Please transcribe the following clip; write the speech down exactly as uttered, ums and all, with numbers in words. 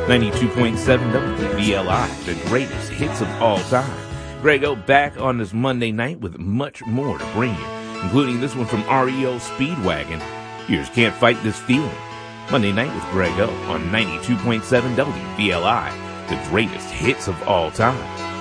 ninety-two point seven W V L I, the greatest hits of all time. Greg O back on this Monday night with much more to bring you, including this one from R E O Speedwagon. Here's Can't Fight This Feeling. Monday night with Greg O on ninety-two point seven W V L I, the greatest hits of all time.